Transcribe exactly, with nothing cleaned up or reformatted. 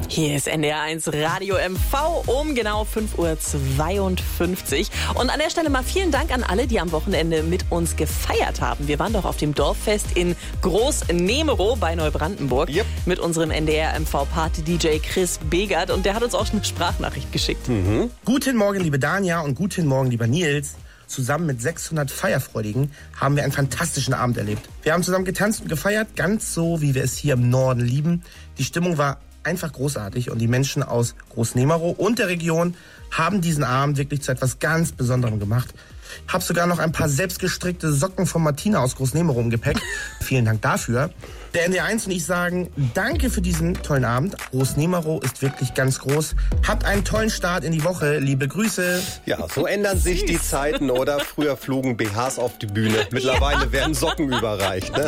Hier ist N D R eins Radio M V um genau fünf Uhr zweiundfünfzig. Und an der Stelle mal vielen Dank an alle, die am Wochenende mit uns gefeiert haben. Wir waren doch auf dem Dorffest in Groß-Nemero bei Neubrandenburg yep. mit unserem N D R M V-Party-D J Chris Begert. Und der hat uns auch eine Sprachnachricht geschickt. Mhm. Guten Morgen, liebe Dania, und guten Morgen, lieber Nils. Zusammen mit sechshundert Feierfreudigen haben wir einen fantastischen Abend erlebt. Wir haben zusammen getanzt und gefeiert, ganz so, wie wir es hier im Norden lieben. Die Stimmung war einfach großartig und die Menschen aus Groß-Nemero und der Region haben diesen Abend wirklich zu etwas ganz Besonderem gemacht. Ich habe sogar noch ein paar selbstgestrickte Socken von Martina aus Groß-Nemero im Gepäck. Vielen Dank dafür. Der N D R eins und ich sagen danke für diesen tollen Abend. Groß-Nemero ist wirklich ganz groß. Habt einen tollen Start in die Woche. Liebe Grüße. Ja, so ändern sich die Zeiten, oder? Früher flogen B Hs auf die Bühne. Mittlerweile ja. werden Socken überreicht. Ne?